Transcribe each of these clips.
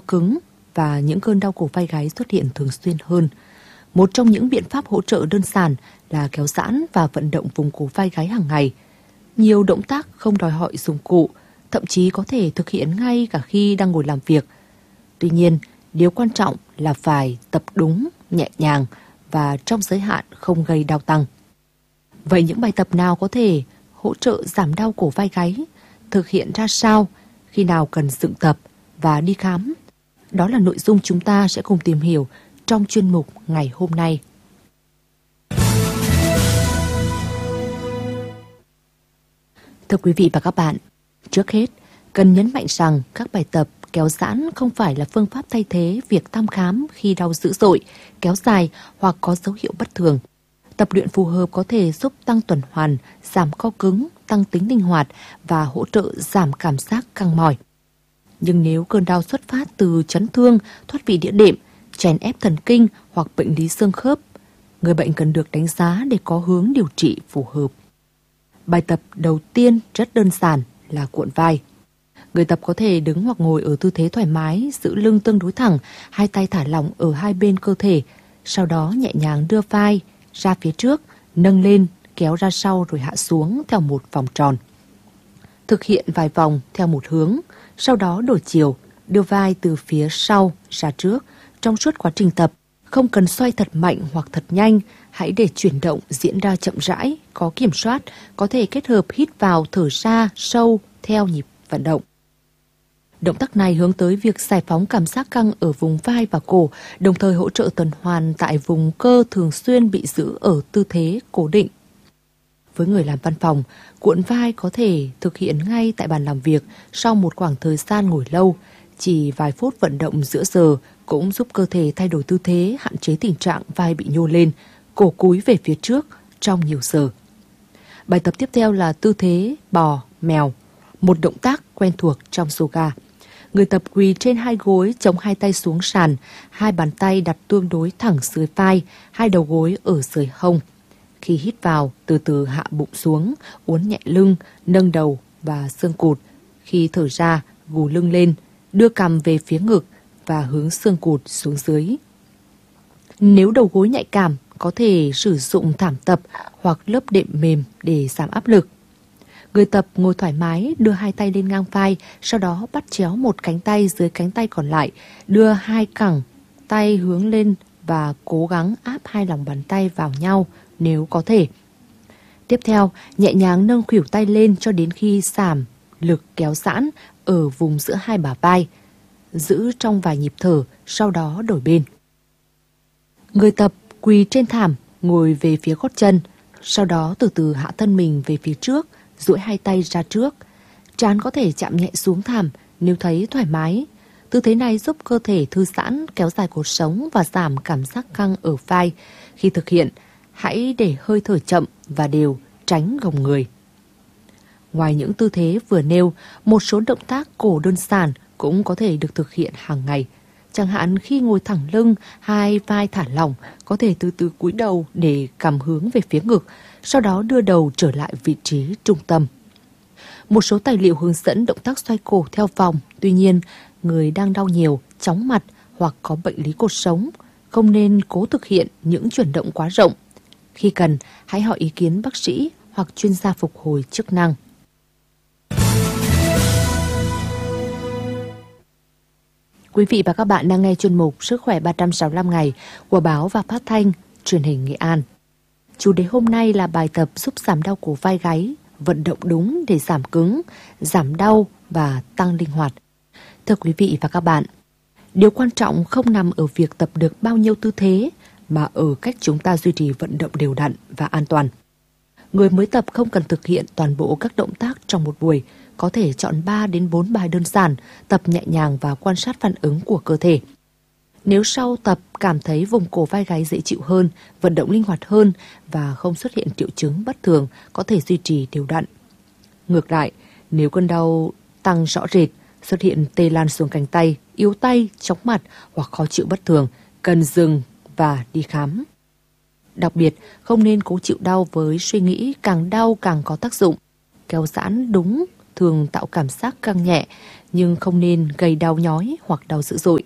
cứng và những cơn đau cổ vai gáy xuất hiện thường xuyên hơn. Một trong những biện pháp hỗ trợ đơn giản là kéo giãn và vận động vùng cổ vai gáy hàng ngày. Nhiều động tác không đòi hỏi dụng cụ, thậm chí có thể thực hiện ngay cả khi đang ngồi làm việc. Tuy nhiên, điều quan trọng là phải tập đúng, nhẹ nhàng và trong giới hạn không gây đau tăng. Vậy những bài tập nào có thể hỗ trợ giảm đau cổ vai gáy? Thực hiện ra sao? Khi nào cần dừng tập và đi khám? Đó là nội dung chúng ta sẽ cùng tìm hiểu trong chuyên mục ngày hôm nay. Thưa quý vị và các bạn, trước hết, cần nhấn mạnh rằng các bài tập kéo giãn không phải là phương pháp thay thế việc thăm khám khi đau dữ dội, kéo dài hoặc có dấu hiệu bất thường. Tập luyện phù hợp có thể giúp tăng tuần hoàn, giảm co cứng, tăng tính linh hoạt và hỗ trợ giảm cảm giác căng mỏi. Nhưng nếu cơn đau xuất phát từ chấn thương, thoát vị đĩa đệm, chèn ép thần kinh hoặc bệnh lý xương khớp, người bệnh cần được đánh giá để có hướng điều trị phù hợp. Bài tập đầu tiên rất đơn giản là cuộn vai. Người tập có thể đứng hoặc ngồi ở tư thế thoải mái, giữ lưng tương đối thẳng, hai tay thả lỏng ở hai bên cơ thể, sau đó nhẹ nhàng đưa vai ra phía trước, nâng lên, kéo ra sau rồi hạ xuống theo một vòng tròn. Thực hiện vài vòng theo một hướng, sau đó đổi chiều, đưa vai từ phía sau ra trước. Trong suốt quá trình tập, không cần xoay thật mạnh hoặc thật nhanh, hãy để chuyển động diễn ra chậm rãi, có kiểm soát, có thể kết hợp hít vào thở ra sâu theo nhịp vận động. Động tác này hướng tới việc giải phóng cảm giác căng ở vùng vai và cổ, đồng thời hỗ trợ tuần hoàn tại vùng cơ thường xuyên bị giữ ở tư thế cố định. Với người làm văn phòng, cuộn vai có thể thực hiện ngay tại bàn làm việc sau một khoảng thời gian ngồi lâu. Chỉ vài phút vận động giữa giờ cũng giúp cơ thể thay đổi tư thế, hạn chế tình trạng vai bị nhô lên, cổ cúi về phía trước trong nhiều giờ. Bài tập tiếp theo là tư thế bò mèo, một động tác quen thuộc trong yoga. Người tập quỳ trên hai gối, chống hai tay xuống sàn, hai bàn tay đặt tương đối thẳng dưới vai, hai đầu gối ở dưới hông. Khi hít vào, từ từ hạ bụng xuống, uốn nhẹ lưng, nâng đầu và xương cụt. Khi thở ra, gù lưng lên, đưa cằm về phía ngực và hướng xương cụt xuống dưới. Nếu đầu gối nhạy cảm, có thể sử dụng thảm tập hoặc lớp đệm mềm để giảm áp lực. Người tập ngồi thoải mái, đưa hai tay lên ngang vai, sau đó bắt chéo một cánh tay dưới cánh tay còn lại, đưa hai cẳng tay hướng lên và cố gắng áp hai lòng bàn tay vào nhau nếu có thể. Tiếp theo, nhẹ nhàng nâng khuỷu tay lên cho đến khi giảm lực kéo giãn ở vùng giữa hai bả vai. Giữ trong vài nhịp thở, sau đó đổi bên. Người tập quỳ trên thảm, ngồi về phía gót chân, sau đó từ từ hạ thân mình về phía trước, duỗi hai tay ra trước. Trán có thể chạm nhẹ xuống thảm nếu thấy thoải mái. Tư thế này giúp cơ thể thư giãn, kéo dài cột sống và giảm cảm giác căng ở vai. Khi thực hiện, hãy để hơi thở chậm và đều, tránh gồng người. Ngoài những tư thế vừa nêu, một số động tác cổ đơn giản cũng có thể được thực hiện hàng ngày. Chẳng hạn khi ngồi thẳng lưng, hai vai thả lỏng, có thể từ từ cúi đầu để cằm hướng về phía ngực, sau đó đưa đầu trở lại vị trí trung tâm. Một số tài liệu hướng dẫn động tác xoay cổ theo vòng, tuy nhiên, người đang đau nhiều, chóng mặt hoặc có bệnh lý cột sống, không nên cố thực hiện những chuyển động quá rộng. Khi cần, hãy hỏi ý kiến bác sĩ hoặc chuyên gia phục hồi chức năng. Quý vị và các bạn đang nghe chuyên mục Sức khỏe 365 ngày của báo và phát thanh truyền hình Nghệ An. Chủ đề hôm nay là bài tập giúp giảm đau cổ vai gáy, vận động đúng để giảm cứng, giảm đau và tăng linh hoạt. Thưa quý vị và các bạn, điều quan trọng không nằm ở việc tập được bao nhiêu tư thế, mà ở cách chúng ta duy trì vận động đều đặn và an toàn. Người mới tập không cần thực hiện toàn bộ các động tác trong một buổi, có thể chọn 3 đến 4 bài đơn giản, tập nhẹ nhàng và quan sát phản ứng của cơ thể. Nếu sau tập cảm thấy vùng cổ vai gáy dễ chịu hơn, vận động linh hoạt hơn và không xuất hiện triệu chứng bất thường, có thể duy trì đều đặn. Ngược lại, nếu cơn đau tăng rõ rệt, xuất hiện tê lan xuống cánh tay, yếu tay, chóng mặt hoặc khó chịu bất thường, cần dừng và đi khám. Đặc biệt, không nên cố chịu đau với suy nghĩ càng đau càng có tác dụng. Kéo giãn đúng thường tạo cảm giác căng nhẹ, nhưng không nên gây đau nhói hoặc đau dữ dội.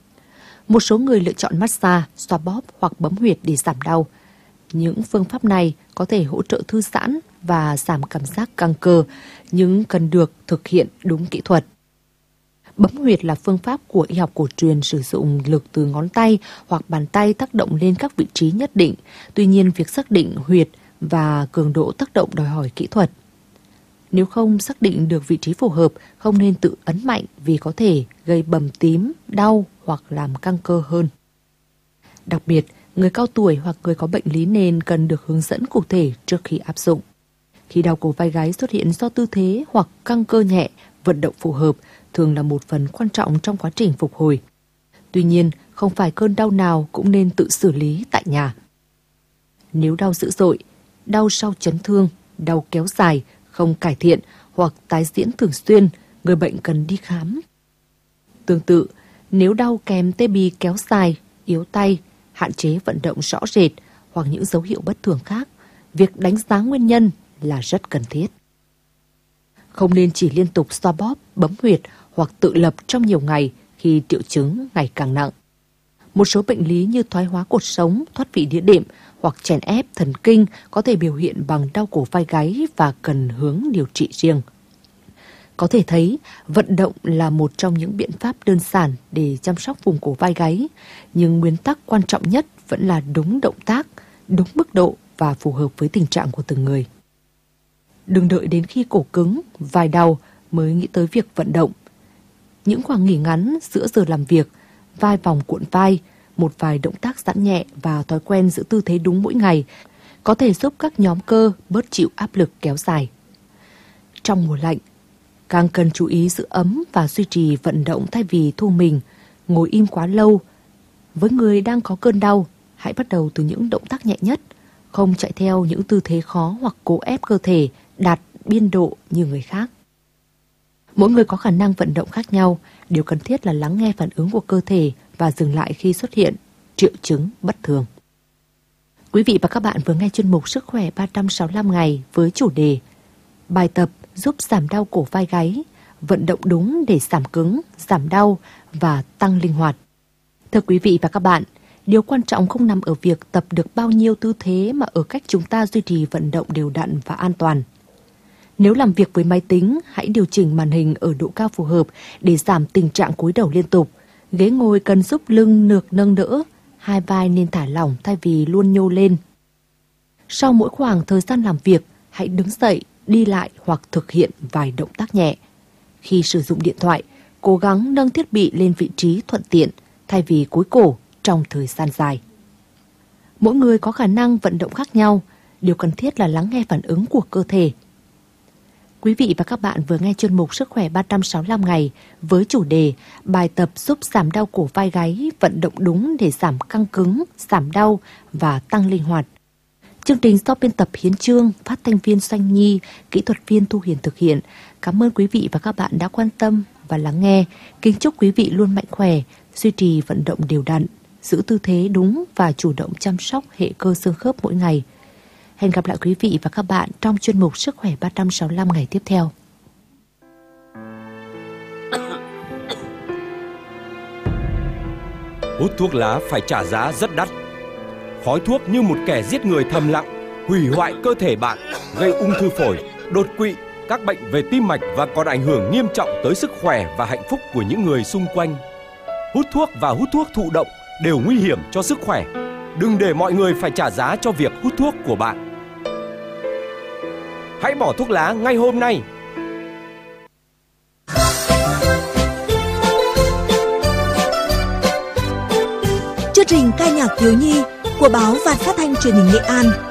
Một số người lựa chọn massage, xoa bóp hoặc bấm huyệt để giảm đau. Những phương pháp này có thể hỗ trợ thư giãn và giảm cảm giác căng cơ, nhưng cần được thực hiện đúng kỹ thuật. Bấm huyệt là phương pháp của y học cổ truyền sử dụng lực từ ngón tay hoặc bàn tay tác động lên các vị trí nhất định. Tuy nhiên, việc xác định huyệt và cường độ tác động đòi hỏi kỹ thuật. Nếu không xác định được vị trí phù hợp, không nên tự ấn mạnh vì có thể gây bầm tím, đau hoặc làm căng cơ hơn. Đặc biệt, người cao tuổi hoặc người có bệnh lý nền cần được hướng dẫn cụ thể trước khi áp dụng. Khi đau cổ vai gáy xuất hiện do tư thế hoặc căng cơ nhẹ, vận động phù hợp thường là một phần quan trọng trong quá trình phục hồi. Tuy nhiên, không phải cơn đau nào cũng nên tự xử lý tại nhà. Nếu đau dữ dội, đau sau chấn thương, đau kéo dài, không cải thiện hoặc tái diễn thường xuyên, người bệnh cần đi khám. Tương tự, nếu đau kèm tê bì kéo dài, yếu tay, hạn chế vận động rõ rệt hoặc những dấu hiệu bất thường khác, việc đánh giá nguyên nhân là rất cần thiết. Không nên chỉ liên tục xoa bóp, bấm huyệt hoặc tự lập trong nhiều ngày khi triệu chứng ngày càng nặng. Một số bệnh lý như thoái hóa cột sống, thoát vị đĩa đệm hoặc chèn ép thần kinh có thể biểu hiện bằng đau cổ vai gáy và cần hướng điều trị riêng. Có thể thấy, vận động là một trong những biện pháp đơn giản để chăm sóc vùng cổ vai gáy, nhưng nguyên tắc quan trọng nhất vẫn là đúng động tác, đúng mức độ và phù hợp với tình trạng của từng người. Đừng đợi đến khi cổ cứng, vai đau mới nghĩ tới việc vận động. Những khoảng nghỉ ngắn giữa giờ làm việc, vai vòng cuộn vai, một vài động tác giãn nhẹ và thói quen giữ tư thế đúng mỗi ngày có thể giúp các nhóm cơ bớt chịu áp lực kéo dài. Trong mùa lạnh, càng cần chú ý giữ ấm và duy trì vận động thay vì thu mình, ngồi im quá lâu. Với người đang có cơn đau, hãy bắt đầu từ những động tác nhẹ nhất, không chạy theo những tư thế khó hoặc cố ép cơ thể đạt biên độ như người khác. Mỗi người có khả năng vận động khác nhau, điều cần thiết là lắng nghe phản ứng của cơ thể và dừng lại khi xuất hiện triệu chứng bất thường. Quý vị và các bạn vừa nghe chuyên mục Sức khỏe 365 ngày với chủ đề bài tập giúp giảm đau cổ vai gáy, vận động đúng để giảm cứng, giảm đau và tăng linh hoạt. Thưa quý vị và các bạn, điều quan trọng không nằm ở việc tập được bao nhiêu tư thế mà ở cách chúng ta duy trì vận động đều đặn và an toàn. Nếu làm việc với máy tính, hãy điều chỉnh màn hình ở độ cao phù hợp để giảm tình trạng cúi đầu liên tục. Ghế ngồi cần giúp lưng được nâng đỡ, hai vai nên thả lỏng thay vì luôn nhô lên. Sau mỗi khoảng thời gian làm việc, hãy đứng dậy, đi lại hoặc thực hiện vài động tác nhẹ. Khi sử dụng điện thoại, cố gắng nâng thiết bị lên vị trí thuận tiện thay vì cúi cổ trong thời gian dài. Mỗi người có khả năng vận động khác nhau, điều cần thiết là lắng nghe phản ứng của cơ thể. Quý vị và các bạn vừa nghe chuyên mục Sức khỏe 365 ngày với chủ đề bài tập giúp giảm đau cổ vai gáy, vận động đúng để giảm căng cứng, giảm đau và tăng linh hoạt. Chương trình do biên tập Hiến Chương, phát thanh viên Doanh Nhi, kỹ thuật viên Thu Hiền thực hiện. Cảm ơn quý vị và các bạn đã quan tâm và lắng nghe. Kính chúc quý vị luôn mạnh khỏe, duy trì vận động đều đặn, giữ tư thế đúng và chủ động chăm sóc hệ cơ xương khớp mỗi ngày. Hẹn gặp lại quý vị và các bạn trong chuyên mục Sức khỏe 365 ngày tiếp theo. Hút thuốc lá phải trả giá rất đắt. Khói thuốc như một kẻ giết người thầm lặng, hủy hoại cơ thể bạn, gây ung thư phổi, đột quỵ, các bệnh về tim mạch và còn ảnh hưởng nghiêm trọng tới sức khỏe và hạnh phúc của những người xung quanh. Hút thuốc và hút thuốc thụ động đều nguy hiểm cho sức khỏe. Đừng để mọi người phải trả giá cho việc hút thuốc của bạn. Hãy bỏ thuốc lá ngay hôm nay. Chương trình ca nhạc thiếu nhi của báo Phát thanh Truyền hình Nghệ An